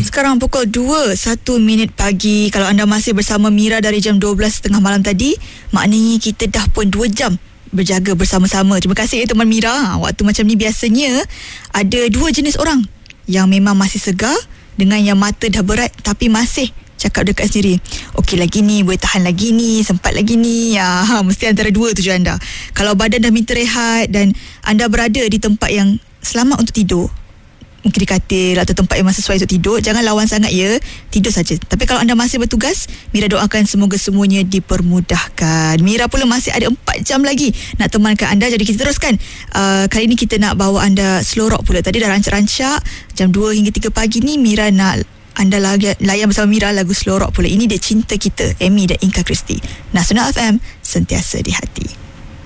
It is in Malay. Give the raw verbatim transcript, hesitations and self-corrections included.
Sekarang pukul dua satu minit pagi. Kalau anda masih bersama Mira dari jam dua belas tiga puluh malam tadi, maknanya kita dah pun dua jam berjaga bersama-sama. Terima kasih ya teman Mira. Waktu macam ni biasanya ada dua jenis orang yang memang masih segar dengan yang mata dah berat tapi masih cakap dekat sendiri, okey lagi ni, boleh tahan lagi ni, sempat lagi ni. Ya, ha, mesti antara dua tu je anda. Kalau badan dah minta rehat dan anda berada di tempat yang selamat untuk tidur, mungkin di katil atau tempat yang sesuai untuk tidur, jangan lawan sangat ya, tidur saja. Tapi kalau anda masih bertugas, Mira doakan semoga semuanya dipermudahkan. Mira pula masih ada empat jam lagi nak temankan anda. Jadi kita teruskan. uh, Kali ini kita nak bawa anda slow rock pula. Tadi dah rancak-rancak jam dua hingga tiga pagi ni Mira nak anda layan bersama Mira lagu slow rock pula. Ini dia Cinta Kita, Amy dan Inka Christie. Nasional F M, sentiasa di hati.